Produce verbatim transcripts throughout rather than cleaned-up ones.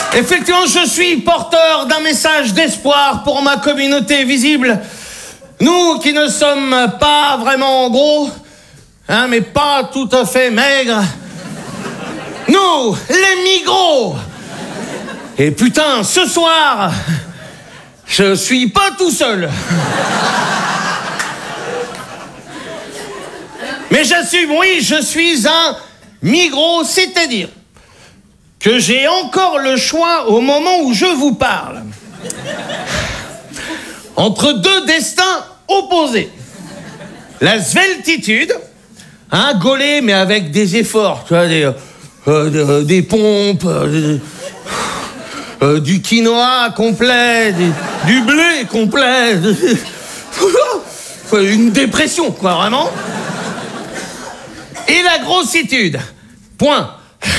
Effectivement, je suis porteur d'un message d'espoir pour ma communauté visible. Nous qui ne sommes pas vraiment gros, hein, mais pas tout à fait maigres. Nous, les migros. Et putain, ce soir, je suis pas tout seul. Mais j'assume, oui, je suis un migros, c'est-à-dire que j'ai encore le choix au moment où je vous parle. Entre deux destins opposés. La sveltitude, hein, gaulé, mais avec des efforts, tu vois, des, euh, des, des pompes, euh, euh, du quinoa complet, des, du blé complet, une dépression, quoi, vraiment. Et la grossitude, point.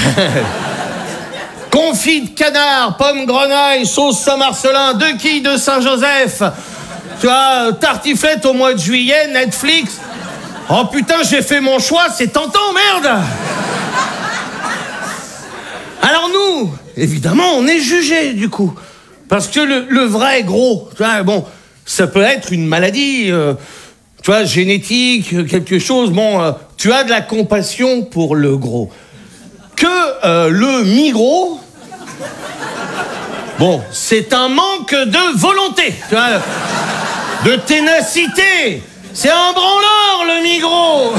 Confit de canard, pomme grenaille, sauce Saint-Marcelin, deux quilles de Saint-Joseph. Tu vois, tartiflette au mois de juillet, Netflix. Oh putain, j'ai fait mon choix, c'est tentant, merde. Alors nous, évidemment, on est jugés, du coup. Parce que le, le vrai gros, tu vois, bon, ça peut être une maladie, euh, tu vois, génétique, quelque chose. Bon, euh, tu as de la compassion pour le gros. Que euh, le migros, bon, c'est un manque de volonté, tu vois, de ténacité. C'est un branleur, le migros.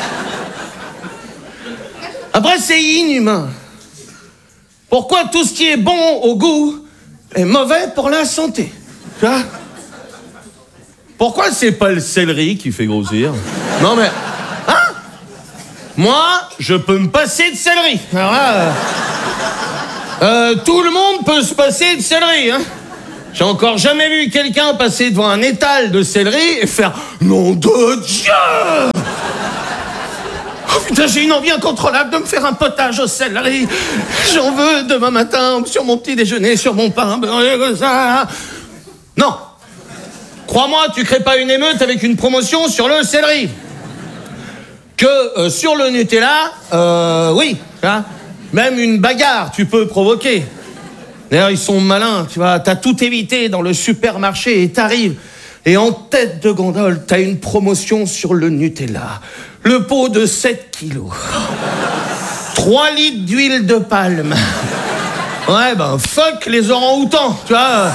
Après, c'est inhumain. Pourquoi tout ce qui est bon au goût est mauvais pour la santé, tu vois? Pourquoi c'est pas le céleri qui fait grossir? Non mais, hein? Moi, je peux me passer de céleri. Alors là, euh, euh, tout le monde peut se passer de céleri, hein. J'ai encore jamais vu quelqu'un passer devant un étal de céleri et faire « Nom de Dieu !» Oh putain, j'ai une envie incontrôlable de me faire un potage au céleri. J'en veux demain matin sur mon petit déjeuner, sur mon pain beurré comme ça. Non. Crois-moi, tu crées pas une émeute avec une promotion sur le céleri. Que euh, sur le Nutella, euh, oui, hein, même une bagarre, tu peux provoquer. D'ailleurs, ils sont malins, tu vois, t'as tout évité dans le supermarché et t'arrives. Et en tête de gondole, t'as une promotion sur le Nutella. Le pot de sept kilos. trois litres d'huile de palme. Ouais, ben, fuck les orang-outans, tu vois.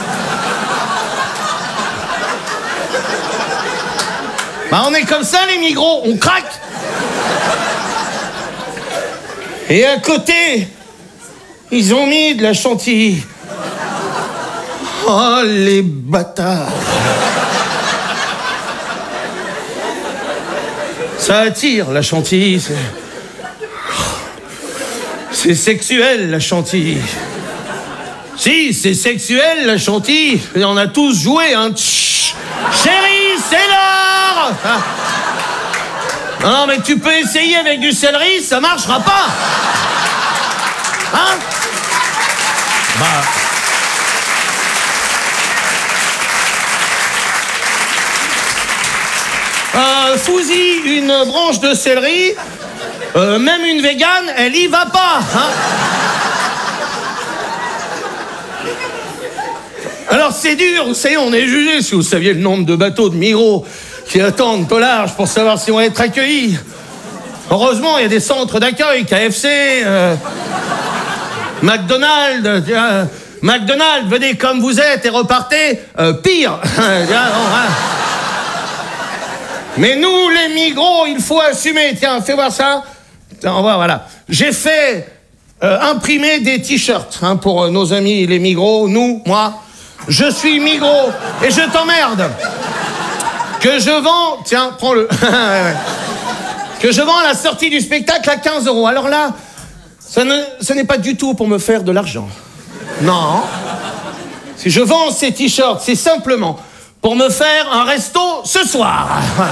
Bah, on est comme ça, les migros, on craque. Et à côté, ils ont mis de la chantilly. Oh, les bâtards. Ça attire, la chantilly. C'est, c'est sexuel, la chantilly. Si, c'est sexuel, la chantilly. Et on a tous joué, hein. Tch, chérie, c'est l'heure. Ah. Non, mais tu peux essayer avec du céleri, ça marchera pas. Hein? Bah... Euh, Fouzi, une branche de céleri, euh, même une végane, elle y va pas, hein? Alors c'est dur, vous savez, on est jugé, si vous saviez le nombre de bateaux de migros qui attendent au large pour savoir si on va être accueillis. Heureusement, il y a des centres d'accueil, K F C, euh, McDonald's, euh, McDonald's, venez comme vous êtes et repartez, euh, pire. Mais nous, les migros, il faut assumer. Tiens, fais voir ça. Tiens, on va, voilà. J'ai fait euh, imprimer des t-shirts hein, pour euh, nos amis les migros. Nous, moi, je suis migros et je t'emmerde. Que je vends... Tiens, prends-le. Que je vends à la sortie du spectacle à quinze euros. Alors là, ça ne, ce n'est pas du tout pour me faire de l'argent. Non. Si je vends ces t-shirts, c'est simplement... pour me faire un resto ce soir.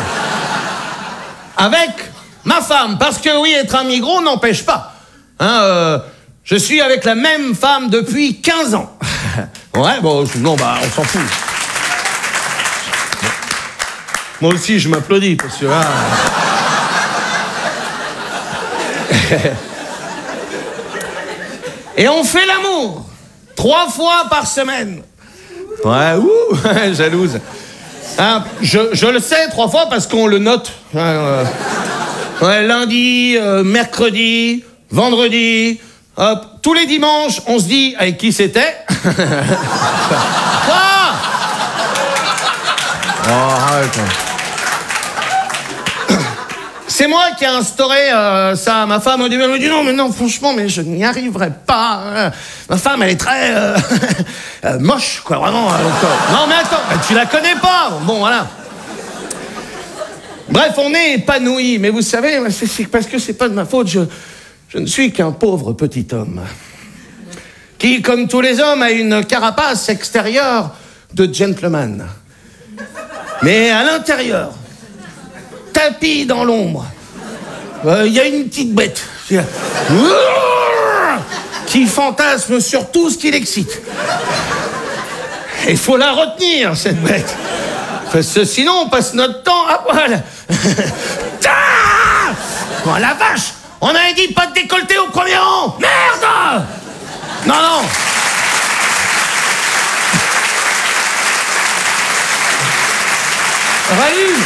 Avec ma femme. Parce que oui, être un migros n'empêche pas. Hein, euh, je suis avec la même femme depuis quinze ans. Ouais, bon, non, bah, on s'en fout. Bon. Moi aussi, je m'applaudis, parce que là... Et on fait l'amour. Trois fois par semaine. Ouais, ouh, jalouse. Hein, je, je le sais, trois fois, parce qu'on le note. Ouais, euh, ouais, lundi, euh, mercredi, vendredi, hop, tous les dimanches, on se dit avec qui c'était. Quoi? Oh, arrête. C'est moi qui ai instauré euh, ça. Ma femme, au début, elle me dit non, mais non, franchement, mais je n'y arriverai pas. Euh, ma femme, elle est très euh, euh, moche, quoi, vraiment. Euh, donc, euh, non, mais attends, tu la connais pas. Bon, voilà. Bref, on est épanoui, mais vous savez, c'est, c'est parce que c'est pas de ma faute. Je, je ne suis qu'un pauvre petit homme qui, comme tous les hommes, a une carapace extérieure de gentleman. Mais à l'intérieur, tapis dans l'ombre, il euh, y a une petite bête qui fantasme sur tout ce qui l'excite. Il faut la retenir, cette bête. Parce que sinon, on passe notre temps à poil. Oh la vache! On avait dit pas de décolleté au premier rang! Merde! Non, non! Rallye!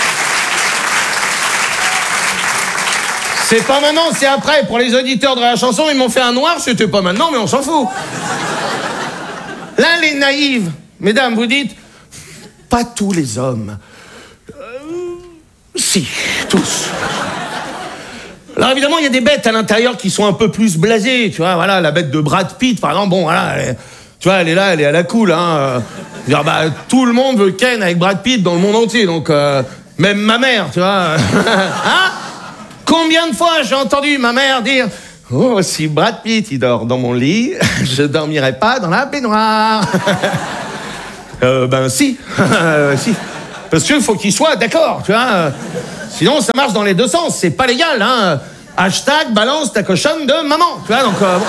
C'est pas maintenant, c'est après. Pour les auditeurs de la chanson, ils m'ont fait un noir, c'était pas maintenant, mais on s'en fout. Là, les naïves, mesdames, vous dites, pas tous les hommes. Euh, si, tous. Alors évidemment, il y a des bêtes à l'intérieur qui sont un peu plus blasées, tu vois, voilà, la bête de Brad Pitt, par exemple, bon, voilà, elle est, tu vois, elle est là, elle est à la cool, hein. Dire, bah, tout le monde veut ken avec Brad Pitt dans le monde entier, donc, euh, même ma mère, tu vois. Hein? Combien de fois j'ai entendu ma mère dire « Oh, si Brad Pitt, il dort dans mon lit, je dormirai pas dans la baignoire. » Euh, ben si, si. Parce qu'il faut qu'il soit d'accord, tu vois. Sinon, ça marche dans les deux sens, c'est pas légal, hein. Hashtag balance ta cochonne de maman, tu vois, donc... Euh, bon.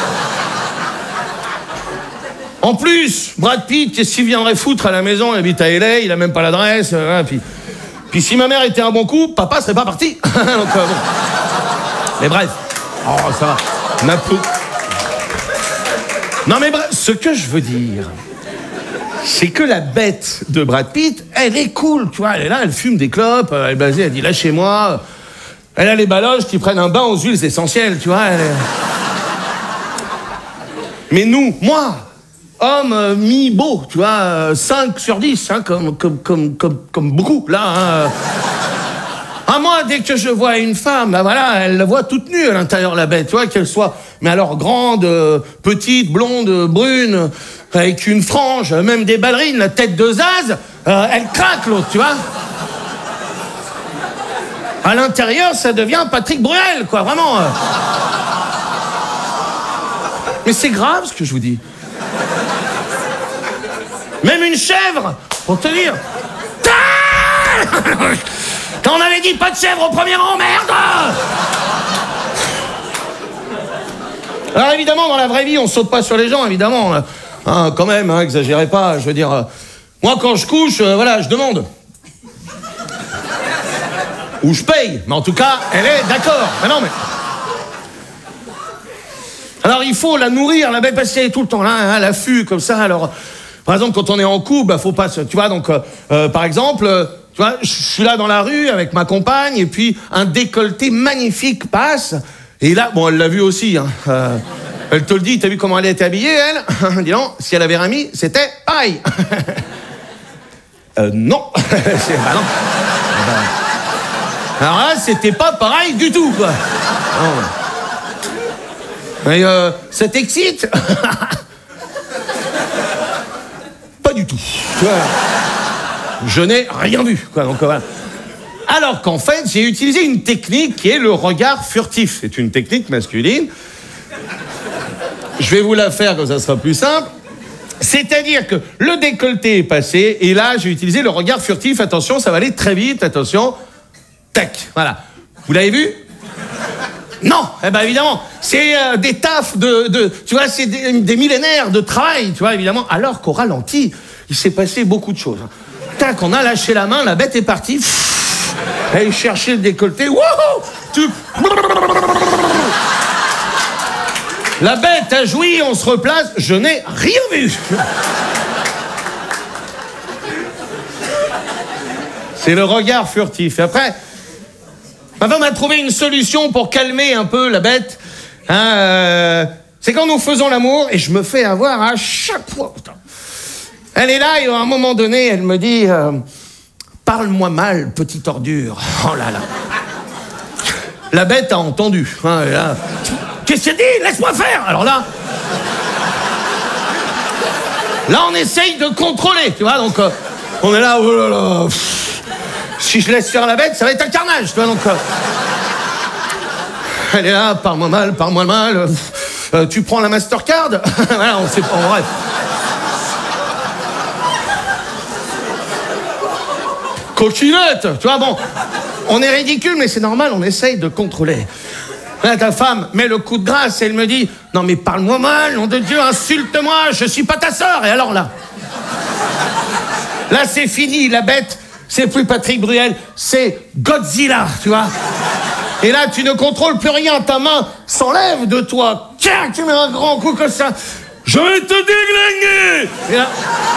En plus, Brad Pitt, qu'est-ce qu'il viendrait foutre à la maison? Il habite à L A, il a même pas l'adresse, euh, puis... Puis si ma mère était un bon coup, papa serait pas parti. Donc, euh, bon. Mais bref. Oh, ça va. On a peu... Non, mais bref, ce que je veux dire, c'est que la bête de Brad Pitt, elle est cool, tu vois. Elle est là, elle fume des clopes, elle est basée, elle dit lâchez-moi. Elle a les baloches qui prennent un bain aux huiles essentielles, tu vois. Elle est... Mais nous, moi, homme euh, mi-beau, tu vois, euh, cinq sur dix, hein, comme, comme, comme, comme, comme beaucoup, là. Hein. Ah, moi, dès que je vois une femme, bah voilà, elle la voit toute nue à l'intérieur, la bête, tu vois, qu'elle soit, mais alors grande, euh, petite, blonde, brune, avec une frange, même des ballerines, la tête de Zaz, euh, elle craque, l'autre, tu vois. À l'intérieur, ça devient Patrick Bruel, quoi, vraiment. Euh. Mais c'est grave, ce que je vous dis. Même une chèvre, pour te dire. Quand on avait dit pas de chèvre au premier rang, merde! Alors évidemment, dans la vraie vie, on saute pas sur les gens, évidemment. Hein, quand même, hein, exagérez pas, je veux dire... Euh, moi, quand je couche, euh, voilà, je demande. Ou je paye, mais en tout cas, elle est d'accord. Mais non, mais... Alors, il faut la nourrir, la bête, parce qu'elle est tout le temps là, hein, à l'affût, comme ça, alors... Par exemple, quand on est en couple, bah, faut pas se... Tu vois, donc, euh, euh, par exemple, euh, tu vois, je suis là dans la rue avec ma compagne, et puis un décolleté magnifique passe, et là, bon, elle l'a vu aussi, hein, euh, elle te le dit, t'as vu comment elle était habillée, elle? Dis donc, si elle avait un ami, c'était pareil. euh, non. C'est, bah non. Alors là, c'était pas pareil du tout, quoi. Non. Et euh, ça t'excite? Pas du tout. Je n'ai rien vu, quoi. Donc, voilà. Alors qu'en fait, j'ai utilisé une technique qui est le regard furtif. C'est une technique masculine. Je vais vous la faire, comme ça sera plus simple. C'est-à-dire que le décolleté est passé, et là, j'ai utilisé le regard furtif. Attention, ça va aller très vite. Attention. Tac. Voilà. Vous l'avez vu? Non, eh ben évidemment, c'est euh, des tafs de, de, tu vois, c'est des, des millénaires de travail, tu vois, évidemment, alors qu'au ralenti, il s'est passé beaucoup de choses. Tac, on a lâché la main, la bête est partie, pff, elle cherchait le décolleté, wouhou, tu... La bête a joui, on se replace, je n'ai rien vu. C'est le regard furtif. Et après, ma femme a trouvé une solution pour calmer un peu la bête. Hein, euh, c'est quand nous faisons l'amour, et je me fais avoir à chaque fois. Putain. Elle est là, et à un moment donné, elle me dit euh, « Parle-moi mal, petite ordure. » Oh là là. La bête a entendu. Hein, et là, qu'est-ce que tu dis? Laisse-moi faire. Alors là... Là, on essaye de contrôler, tu vois, donc... Euh, on est là, oh là là... Pff, si je laisse faire la bête, ça va être un carnage, tu vois, donc... Euh, elle est là, parle-moi mal, parle-moi mal... Euh, euh, tu prends la Mastercard. Voilà, on sait pas, en bref. Cochinette, tu vois, bon... On est ridicule, mais c'est normal, on essaye de contrôler. Là, ta femme met le coup de grâce et elle me dit « Non mais parle-moi mal, nom de Dieu, insulte-moi, je suis pas ta sœur !» Et alors là... Là, c'est fini, la bête, c'est plus Patrick Bruel, c'est Godzilla, tu vois. Et là, tu ne contrôles plus rien, ta main s'enlève de toi. Tiens, tu mets un grand coup comme ça. Je vais te déglinguer. Et là...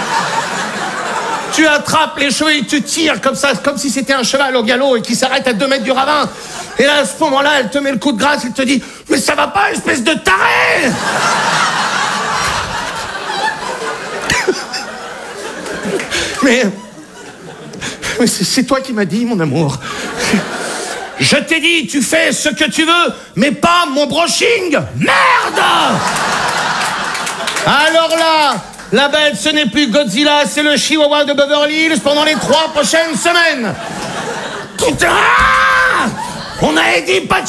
Tu attrapes les cheveux et tu tires comme ça, comme si c'était un cheval au galop et qui s'arrête à deux mètres du ravin. Et là, à ce moment-là, elle te met le coup de grâce, elle te dit « Mais ça va pas, espèce de taré !» Mais... Mais c'est toi qui m'as dit, mon amour. Je t'ai dit, tu fais ce que tu veux, mais pas mon brushing. Merde! Alors là... La bête, ce n'est plus Godzilla, c'est le Chihuahua de Beverly Hills pendant les trois prochaines semaines. Putain! On a dit pas de